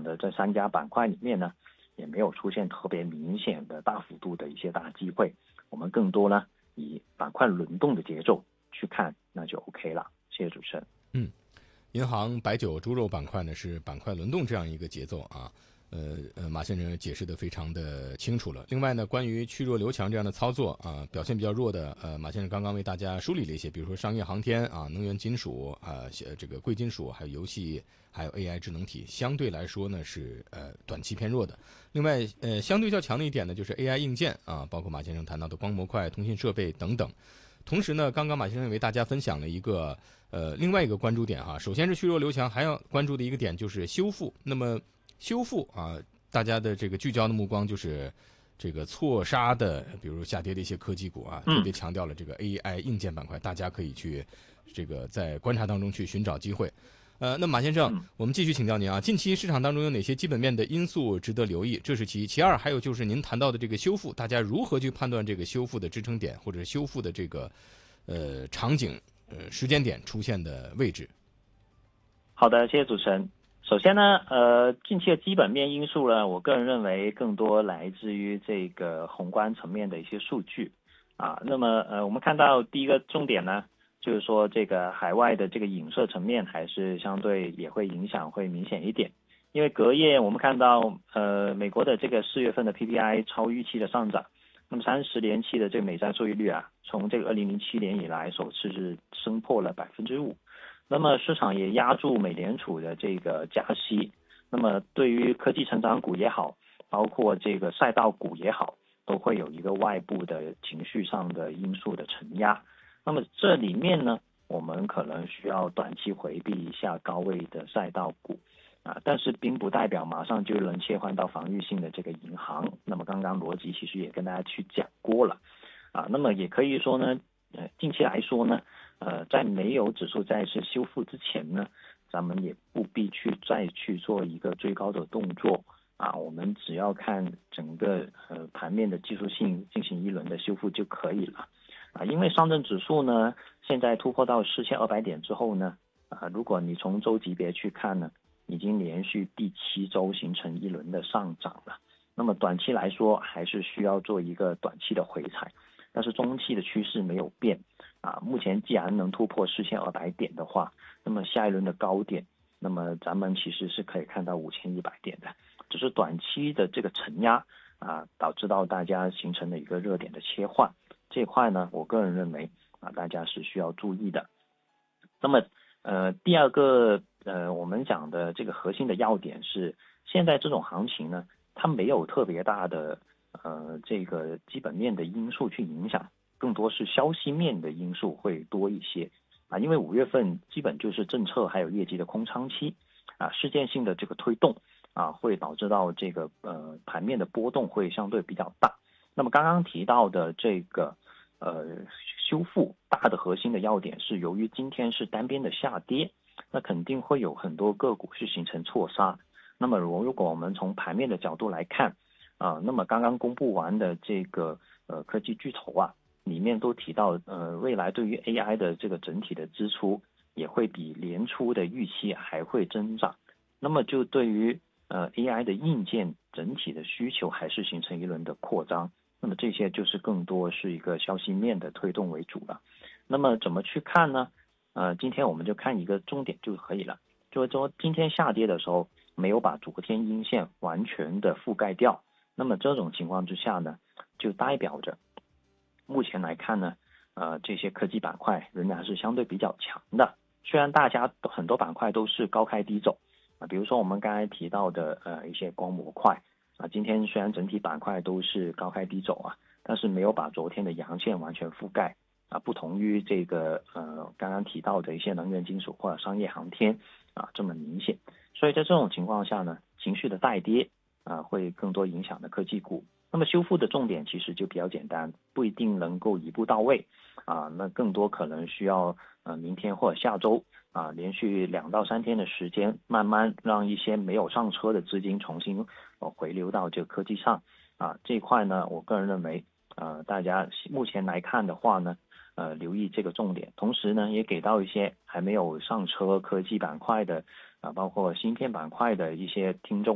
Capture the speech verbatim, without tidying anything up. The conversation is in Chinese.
的这三家板块里面呢，也没有出现特别明显的大幅度的一些大机会，我们更多呢以板块轮动的节奏去看，那就 OK 了。谢谢主持人。 嗯，银行、白酒、猪肉板块呢是板块轮动这样一个节奏啊。呃呃，马先生解释的非常的清楚了。另外呢，关于去弱留强这样的操作啊，表现比较弱的，呃，马先生刚刚为大家梳理了一些，比如说商业航天啊、能源金属啊、这个贵金属，还有游戏，还有 A I 智能体，相对来说呢是呃短期偏弱的。另外，呃，相对较强的一点呢，就是 A I 硬件啊，包括马先生谈到的光模块、通信设备等等。同时呢，刚刚马先生为大家分享了一个呃另外一个关注点哈，首先是去弱留强，还要关注的一个点就是修复。那么修复啊，大家的这个聚焦的目光就是这个错杀的，比如下跌的一些科技股啊，特别强调了这个 A I 硬件板块，大家可以去这个在观察当中去寻找机会。呃，那马先生，我们继续请教您啊，近期市场当中有哪些基本面的因素值得留意？这是其一，其二还有就是您谈到的这个修复，大家如何去判断这个修复的支撑点，或者修复的这个呃场景、呃时间点出现的位置？ 好的，谢谢主持人。首先呢，呃，近期的基本面因素呢，我个人认为更多来自于这个宏观层面的一些数据啊。那么，呃，我们看到第一个重点呢，就是说这个海外的这个影射层面还是相对也会影响会明显一点，因为隔夜我们看到，呃，美国的这个四月份的 P P I 超预期的上涨，那么三十年期的这个美债收益率啊，从这个二零零七年以来首次是升破了百分之五。那么市场也压住美联储的这个加息，那么对于科技成长股也好，包括这个赛道股也好，都会有一个外部的情绪上的因素的承压。那么这里面呢，我们可能需要短期回避一下高位的赛道股啊，但是并不代表马上就能切换到防御性的这个银行。那么刚刚逻辑其实也跟大家去讲过了啊，那么也可以说呢，呃，近期来说呢。呃，在没有指数再次修复之前呢，咱们也不必去再去做一个追高的动作啊，我们只要看整个呃盘面的技术性进行一轮的修复就可以了啊，因为上证指数呢，现在突破到四千二百点之后呢，啊，如果你从周级别去看呢，已经连续第七周形成一轮的上涨了，那么短期来说还是需要做一个短期的回踩，但是中期的趋势没有变。啊，目前既然能突破四千二百点的话，那么下一轮的高点，那么咱们其实是可以看到五千一百点的，只是短期的这个承压啊，导致到大家形成了一个热点的切换，这块呢，我个人认为啊，大家是需要注意的。那么呃，第二个呃，我们讲的这个核心的要点是，现在这种行情呢，它没有特别大的呃这个基本面的因素去影响。更多是消息面的因素会多一些啊，因为五月份基本就是政策还有业绩的空仓期啊，事件性的这个推动啊，会导致到这个呃盘面的波动会相对比较大。那么刚刚提到的这个呃修复大的核心的要点是，由于今天是单边的下跌，那肯定会有很多个股是形成错杀。那么如果我们从盘面的角度来看啊，那么刚刚公布完的这个呃科技巨头啊。里面都提到，呃，未来对于 A I 的这个整体的支出也会比年初的预期还会增长，那么就对于呃 A I 的硬件整体的需求还是形成一轮的扩张，那么这些就是更多是一个消息面的推动为主了。那么怎么去看呢？呃，今天我们就看一个重点就可以了，就是说今天下跌的时候没有把昨天阴线完全的覆盖掉，那么这种情况之下呢，就代表着目前来看呢，呃，这些科技板块仍然是相对比较强的。虽然大家很多板块都是高开低走啊，比如说我们刚才提到的呃一些光模块啊，今天虽然整体板块都是高开低走啊，但是没有把昨天的阳线完全覆盖啊，不同于这个呃刚刚提到的一些能源金属或者商业航天啊这么明显。所以在这种情况下呢，情绪的带跌啊会更多影响的科技股。那么修复的重点其实就比较简单，不一定能够一步到位啊，那更多可能需要呃明天或者下周啊连续两到三天的时间，慢慢让一些没有上车的资金重新呃回流到这个科技上啊，这一块呢，我个人认为呃大家目前来看的话呢，呃留意这个重点，同时呢也给到一些还没有上车科技板块的啊，包括芯片板块的一些听众。